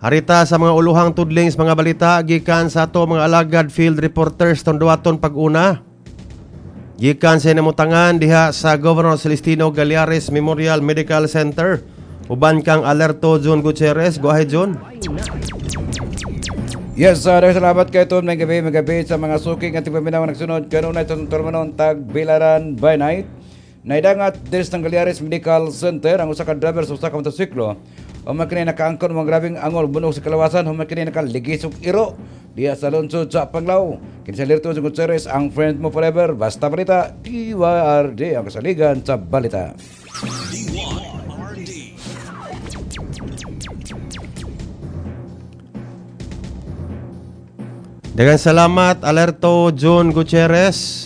Harita sa mga uluhang tudlings mga balita gikan sa ato mga alagad field reporters tonduaton pag-una. Gikan sa namutangan diha sa Governor Celestino Galeares Memorial Medical Center. Uban kang Alerto John Gutierrez. Go ahead, John. Yes, salamat kay Tom. Magabi sa mga suking at paminaw nagsunod. Kanunay itong turmanon tagbilaran by night. Naidangat des ng Galeares Medical Center ang usa ka driver sa usa ka motosiklo. Humay kini nakaangkon mga grabing angol bunog sa kalawasan. Humay kini nakaligisog iro diya sa lungsod sa Panglao. Kinsa Alerto John Gutierrez, ang friend mo forever. Basta balita, DYRD ang kasaligan sa balita. Daghang salamat Alerto John Gutierrez.